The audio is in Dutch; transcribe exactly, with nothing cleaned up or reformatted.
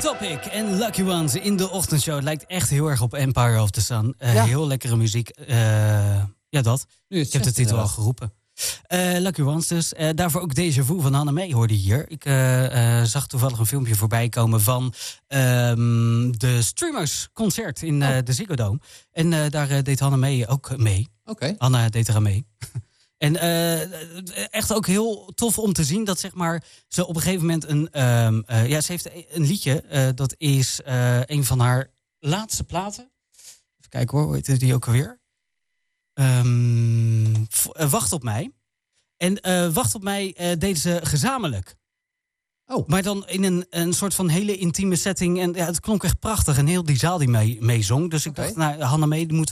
Topic en Lucky Ones in de ochtendshow. Het lijkt echt heel erg op Empire of the Sun. Uh, Ja. Heel lekkere muziek. Uh, ja, dat. Nu is Ik heb de het titel al inderdaad. geroepen. Uh, Lucky Ones dus. Uh, daarvoor ook Déjà Vu van Hanne Mee hoorde je hier. Ik uh, uh, zag toevallig een filmpje voorbij komen van um, de Streamers concert in uh, Oh. de Ziggo Dome. En uh, daar uh, deed Hanne Mee ook mee. Oké. Okay. Anna deed er aan mee. En uh, echt ook heel tof om te zien dat zeg maar ze op een gegeven moment een um, uh, ja, ze heeft een liedje uh, dat is uh, een van haar laatste platen. Even kijken hoor, hoe heet die ook alweer? Um, v- uh, Wacht op mij. En uh, Wacht op mij uh, deden ze gezamenlijk. Oh. Maar dan in een, een soort van hele intieme setting. En ja, het klonk echt prachtig. En heel die zaal die mee, mee zong. Dus ik Okay. dacht, nou, Hanne Mee moet